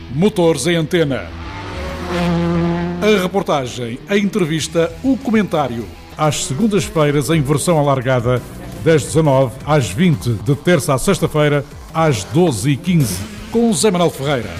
Motores em Antena. A reportagem, a entrevista, o comentário. Às segundas-feiras em versão alargada, das 19 às 20, de terça à sexta-feira, às 12h15, com Zé Manuel Ferreira.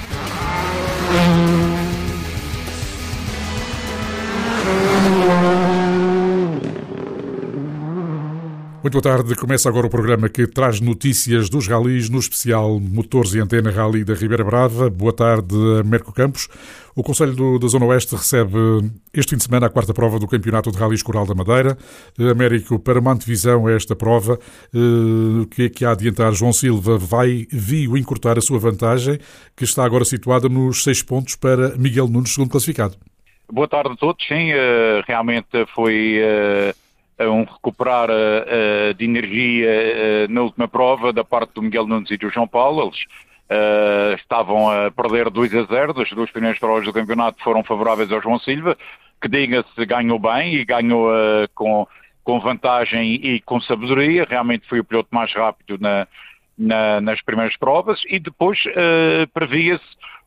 Muito boa tarde, começa agora o programa que traz notícias dos ralis, no especial Motores e Antena Rally da Ribeira Brava. Boa tarde, Américo Campos. O Conselho da Zona Oeste recebe este fim de semana a quarta prova do Campeonato de Ralis Coral da Madeira. Américo, para uma antevisão a esta prova, o que é que há a adiantar? João Silva viu encurtar a sua vantagem, que está agora situada nos 6 pontos para Miguel Nunes, segundo classificado. Boa tarde a todos. Sim, realmente foi um recuperar de energia na última prova da parte do Miguel Nunes e do João Paulo. Eles estavam a perder 2-0, as duas primeiras provas do campeonato foram favoráveis ao João Silva, que, diga-se, ganhou bem e ganhou com vantagem e com sabedoria. Realmente foi o piloto mais rápido nas primeiras provas, e depois previa-se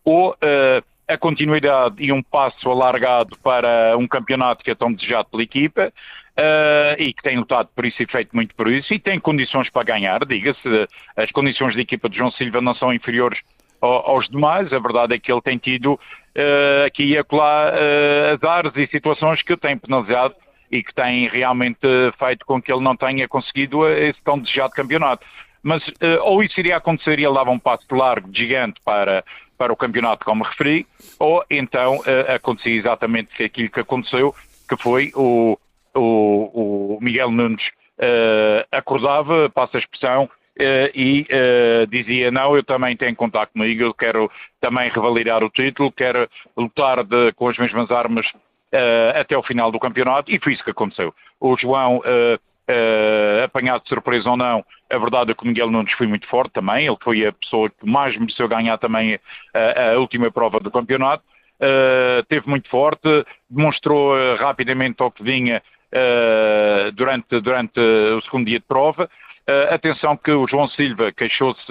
a continuidade e um passo alargado para um campeonato que é tão desejado pela equipa, e que tem lutado por isso e feito muito por isso, e tem condições para ganhar. Diga-se, as condições da equipa de João Silva não são inferiores aos demais. A verdade é que ele tem tido aqui e acolá azares e situações que tem penalizado e que têm realmente feito com que ele não tenha conseguido esse tão desejado campeonato. Mas ou isso iria acontecer e ele dava um passo largo, gigante para o campeonato, como referi, ou então acontecia exatamente aquilo que aconteceu, que foi o Miguel Nunes acordava, passa a expressão, e dizia: não, eu também tenho que contar comigo, eu quero também revalidar o título, quero lutar com as mesmas armas até o final do campeonato, e foi isso que aconteceu. O João, apanhado de surpresa ou não, a verdade é que o Miguel Nunes foi muito forte também. Ele foi a pessoa que mais mereceu ganhar também a última prova do campeonato. Teve muito forte, demonstrou rapidamente ao que vinha durante o segundo dia de prova. Atenção que o João Silva queixou-se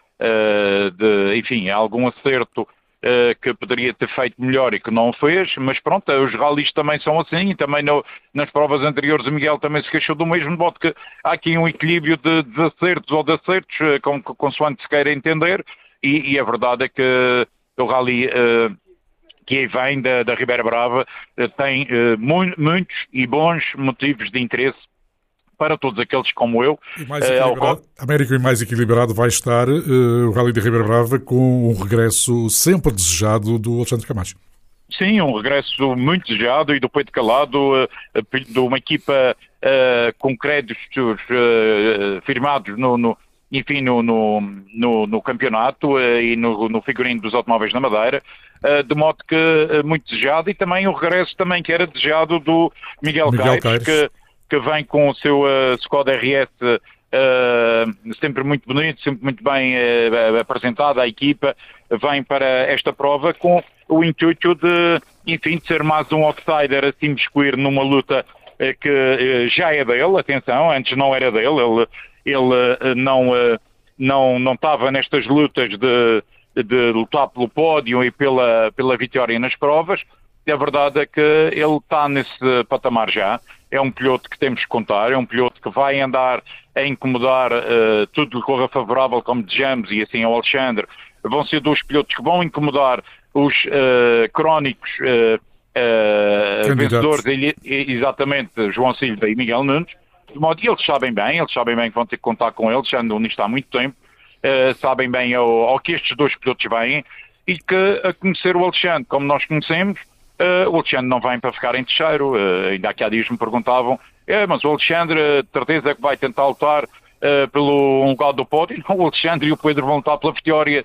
de, enfim, algum acerto que poderia ter feito melhor e que não o fez, mas pronto, os ralis também são assim, e também nas provas anteriores o Miguel também se queixou do mesmo, de modo que há aqui um equilíbrio de desacertos ou de acertos, consoante se queira entender, e a verdade é que o rally que aí vem da Ribeira Brava tem muitos e bons motivos de interesse para todos aqueles como eu. E mais Américo, e mais equilibrado vai estar o Rally da Ribeira Brava, com um regresso sempre desejado do Alexandre Camacho. Sim, um regresso muito desejado, e do peito calado, de uma equipa com créditos firmados no campeonato e no figurino dos automóveis na Madeira, de modo que muito desejado. E também o regresso também que era desejado do Miguel Caires, que vem com o seu Skoda RS sempre muito bonito, sempre muito bem apresentado à equipa. Vem para esta prova com o intuito de, enfim, de ser mais um outsider, assim, miscuir numa luta que já é dele. Atenção, antes não era dele. Ele não estava nestas lutas de lutar pelo pódio e pela vitória nas provas. A verdade é que ele está nesse patamar já. É um piloto que temos que contar, é um piloto que vai andar a incomodar tudo que corra favorável, como desejamos, e assim ao Alexandre. Vão ser dois pilotos que vão incomodar os crónicos vencedores, exatamente, João Silva e Miguel Nunes. De modo que eles sabem bem que vão ter que contar com eles, já andam nisto há muito tempo, sabem bem ao que estes dois pilotos vêm, e que, a conhecer o Alexandre como nós conhecemos, o Alexandre não vem para ficar em terceiro. Ainda há dias me perguntavam: mas o Alexandre, de certeza que vai tentar lutar pelo lugar do pódio? Não, o Alexandre e o Pedro vão lutar pela vitória